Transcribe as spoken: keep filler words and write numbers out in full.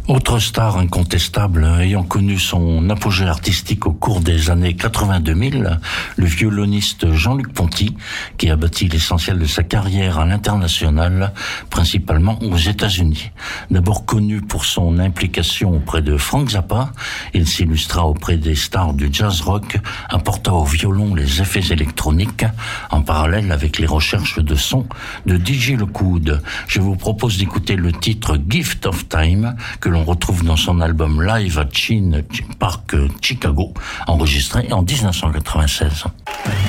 Autre star incontestable ayant connu son apogée artistique au cours des années quatre-vingt-deux mille, le violoniste Jean-Luc Ponty, qui a bâti l'essentiel de sa carrière à l'international, principalement aux États-Unis. D'abord connu pour son implication auprès de Frank Zappa, il s'illustra auprès des stars du jazz rock, apporta au violon les effets électroniques, en parallèle avec les recherches de son de D J Lockwood. Je vous propose d'écouter le titre Gift of Time, que l'on On retrouve dans son album Live at Chin Park Chicago, enregistré en dix-neuf cent quatre-vingt-seize.